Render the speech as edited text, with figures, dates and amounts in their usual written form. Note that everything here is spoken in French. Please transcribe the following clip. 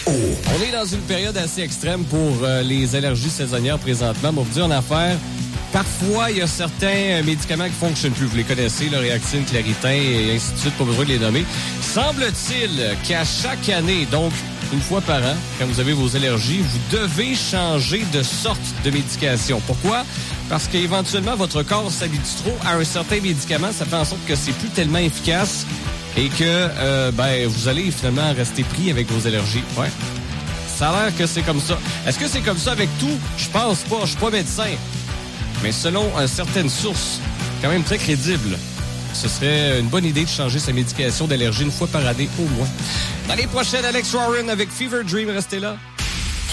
On est dans une période assez extrême pour les allergies saisonnières présentement. Mais on vous dit en affaire, parfois, il y a certains médicaments qui ne fonctionnent plus. Vous les connaissez, le Réactine, Claritin et ainsi de suite, pas besoin de les nommer. Semble-t-il qu'à chaque année, donc une fois par an, quand vous avez vos allergies, vous devez changer de sorte de médication. Pourquoi? Parce qu'éventuellement, votre corps s'habitue trop à un certain médicament. Ça fait en sorte que c'est plus tellement efficace et que vous allez finalement rester pris avec vos allergies. Ouais. Ça a l'air que c'est comme ça. Est-ce que c'est comme ça avec tout? Je pense pas. Je suis pas médecin. Mais selon certaines sources, quand même très crédibles, ce serait une bonne idée de changer sa médication d'allergie une fois par année au moins. Dans les prochaines, Alex Warren avec Fever Dream. Restez là.